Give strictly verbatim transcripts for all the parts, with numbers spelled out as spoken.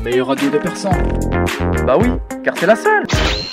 Meilleure radio des Persans. Bah oui, car c'est la seule.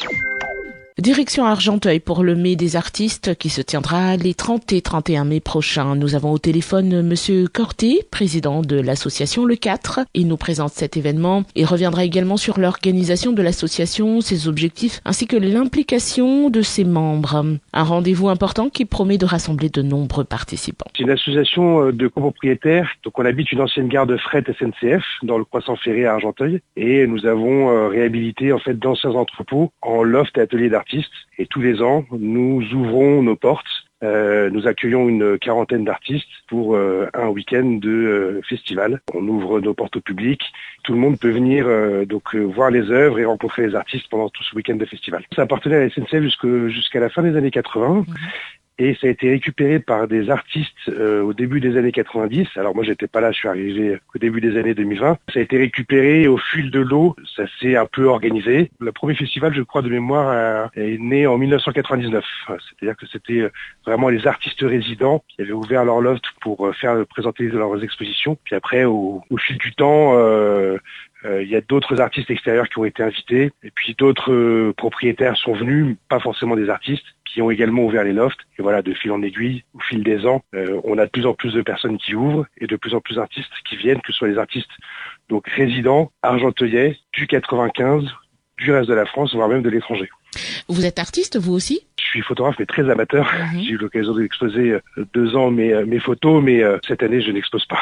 Direction Argenteuil pour le Mai des artistes qui se tiendra les trente et trente et un mai prochains. Nous avons au téléphone Monsieur Corté, président de l'association Le quatre. Il nous présente cet événement et reviendra également sur l'organisation de l'association, ses objectifs ainsi que l'implication de ses membres. Un rendez-vous important qui promet de rassembler de nombreux participants. C'est une association de copropriétaires. Donc on habite une ancienne gare de fret S N C F dans le croissant ferré à Argenteuil et nous avons réhabilité en fait d'anciens entrepôts en loft et ateliers d'artistes. Et tous les ans, nous ouvrons nos portes. Euh, nous accueillons une quarantaine d'artistes pour euh, un week-end de euh, festival. On ouvre nos portes au public. Tout le monde peut venir euh, donc euh, voir les œuvres et rencontrer les artistes pendant tout ce week-end de festival. Ça appartenait à la S N C F jusque, jusqu'à la fin des années quatre-vingts. Mmh. Et ça a été récupéré par des artistes euh, au début des années quatre-vingt-dix. Alors moi, j'étais pas là, je suis arrivé au début des années deux mille vingt. Ça a été récupéré au fil de l'eau, ça s'est un peu organisé. Le premier festival, je crois, de mémoire, est né en mille neuf cent quatre-vingt-dix-neuf. C'est-à-dire que c'était vraiment les artistes résidents qui avaient ouvert leur loft pour faire présenter leurs expositions. Puis après, au, au fil du temps, euh, Euh, il y a d'autres artistes extérieurs qui ont été invités et puis d'autres euh, propriétaires sont venus, pas forcément des artistes, qui ont également ouvert les lofts. Et voilà, de fil en aiguille, au fil des ans, euh, on a de plus en plus de personnes qui ouvrent et de plus en plus d'artistes qui viennent, que ce soit les artistes donc résidents, argenteuillais, du quatre-vingt-quinze, du reste de la France, voire même de l'étranger. Vous êtes artiste, vous aussi ? Je suis photographe, mais très amateur. Mmh. J'ai eu l'occasion d'exposer euh, deux ans mes, mes photos, mais euh, cette année, je n'expose pas.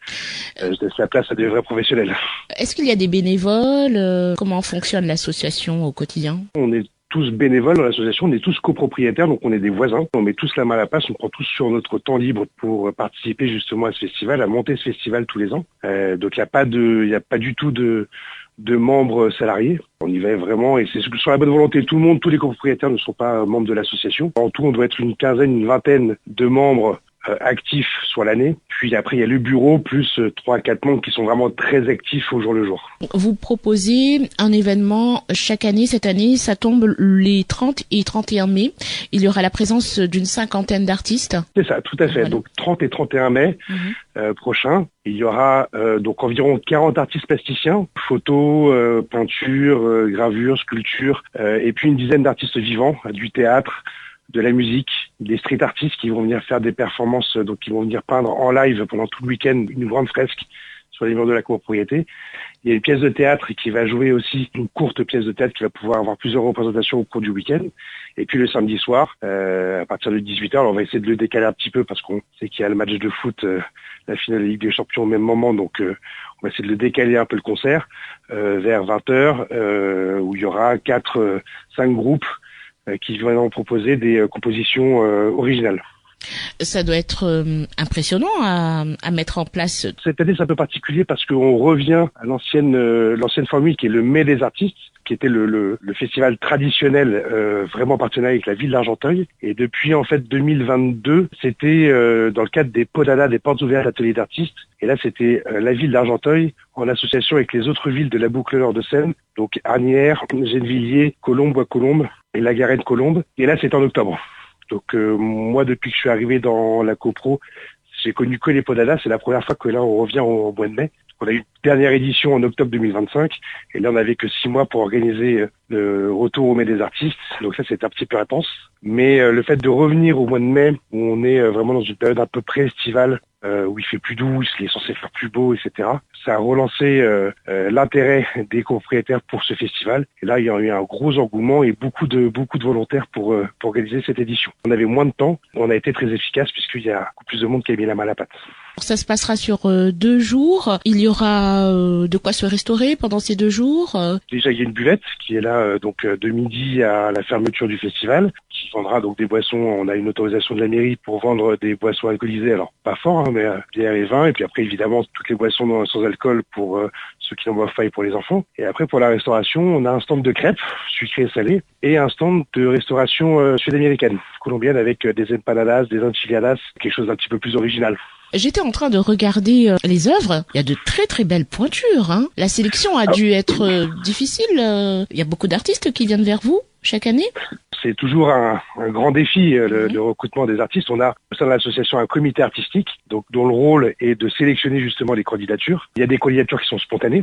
Euh, je laisse la place à des vrais professionnels. Est-ce qu'il y a des bénévoles ? Comment fonctionne l'association au quotidien ? On est tous bénévoles dans l'association, on est tous copropriétaires, donc on est des voisins. On met tous la main à la pâte, on prend tous sur notre temps libre pour participer justement à ce festival, à monter ce festival tous les ans. Euh, donc il n'y a pas de, il n'y a pas du tout de de membres salariés. On y va vraiment et c'est sur la bonne volonté. Tout le monde, tous les copropriétaires ne sont pas membres de l'association. En tout, on doit être une quinzaine, une vingtaine de membres euh, actifs sur l'année. Puis après, il y a le bureau plus trois, quatre membres qui sont vraiment très actifs au jour le jour. Vous proposez un événement chaque année. Cette année, ça tombe les trente et trente et un mai. Il y aura la présence d'une cinquantaine d'artistes. C'est ça, tout à fait. Voilà. Donc trente et trente et un mai mmh. euh, prochain. Il y aura euh, donc environ quarante artistes plasticiens, photos, euh, peinture, euh, gravure, sculpture, euh, et puis une dizaine d'artistes vivants, du théâtre, de la musique, des street artistes qui vont venir faire des performances, donc qui vont venir peindre en live pendant tout le week-end une grande fresque sur les murs de la copropriété. Il y a une pièce de théâtre qui va jouer aussi, une courte pièce de théâtre qui va pouvoir avoir plusieurs représentations au cours du week-end. Et puis le samedi soir, euh, à partir de dix-huit heures, on va essayer de le décaler un petit peu parce qu'on sait qu'il y a le match de foot, euh, la finale de la Ligue des Champions au même moment, donc euh, on va essayer de le décaler un peu le concert euh, vers vingt heures, euh, où il y aura quatre, euh, cinq groupes euh, qui vont proposer des euh, compositions euh, originales. Ça doit être euh, impressionnant à, à mettre en place. Cette année, c'est un peu particulier parce qu'on revient à l'ancienne euh, l'ancienne formule qui est le Mai des artistes, qui était le, le, le festival traditionnel euh, vraiment partenariat avec la ville d'Argenteuil. Et depuis en fait deux mille vingt-deux, c'était euh, dans le cadre des Podadas, des portes ouvertes d'ateliers d'artistes. Et là, c'était euh, la ville d'Argenteuil en association avec les autres villes de la boucle nord de Seine, donc Asnières, Gennevilliers, Colombes, Bois-Colombes et La Garenne-Colombes. Et là, c'est en octobre. Donc euh, moi, depuis que je suis arrivé dans la copro, j'ai connu que les Podadas. C'est la première fois que là, on revient au, au mois de mai. On a eu une dernière édition en octobre deux mille vingt-cinq. Et là, on n'avait que six mois pour organiser le retour au Mai des artistes. Donc ça, c'est un petit peu intense. Mais euh, le fait de revenir au mois de mai, où on est euh, vraiment dans une période un peu pré-estivale, euh, où il fait plus doux, il est censé faire plus beau, et cetera. Ça a relancé euh, euh, l'intérêt des copropriétaires pour ce festival. Et là, il y a eu un gros engouement et beaucoup de beaucoup de volontaires pour, euh, pour organiser cette édition. On avait moins de temps, on a été très efficace puisqu'il y a beaucoup plus de monde qui a mis la main à la pâte. Ça se passera sur euh, deux jours. Il y aura euh, de quoi se restaurer pendant ces deux jours. Euh. Déjà, il y a une buvette qui est là euh, donc de midi à la fermeture du festival, qui vendra donc des boissons. On a une autorisation de la mairie pour vendre des boissons alcoolisées, alors pas fort, hein, mais euh, bière et vin. Et puis après, évidemment, toutes les boissons dans, sans alcool pour euh, ceux qui n'en boivent pas et pour les enfants. Et après, pour la restauration, on a un stand de crêpes, sucrées et salées, et un stand de restauration euh, sud-américaine, colombienne, avec euh, des empanadas, des enchiladas, quelque chose d'un petit peu plus original. J'étais en train de regarder euh, les œuvres. Il y a de très très belles pointures. Hein. La sélection a dû être euh, difficile. Euh, il y a beaucoup d'artistes qui viennent vers vous chaque année. C'est toujours un, un grand défi, euh, le, mmh. le recrutement des artistes. On a au sein de l'association un comité artistique, donc dont le rôle est de sélectionner justement les candidatures. Il y a des candidatures qui sont spontanées.